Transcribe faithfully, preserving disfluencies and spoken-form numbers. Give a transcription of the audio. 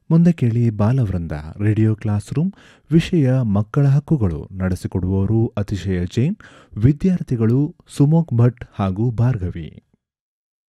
ಮುಂದೆ ಕೇಳಿ ಬಾಲವೃಂದ radio class room. ವಿಷಯ ಮಕ್ಕಳ ಹಕ್ಕುಗಳು. ನಡೆಸಿಕೊಡುವವರು ಅತಿಶಯ ಜೈನ್. ವಿದ್ಯಾರ್ಥಿಗಳು ಸುಮೋಕ್ ಭಟ್ ಹಾಗೂ ಭಾರ್ಗವಿ.